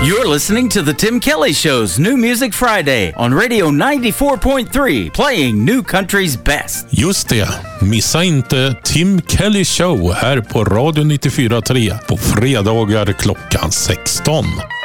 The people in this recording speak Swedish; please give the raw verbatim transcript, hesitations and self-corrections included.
You're listening to The Tim Kelly Show's New Music Friday on Radio ninety-four point three, playing new country's best. Just det, missa inte Tim Kelly Show här på Radio nittiofyra komma tre på fredagar klockan sexton.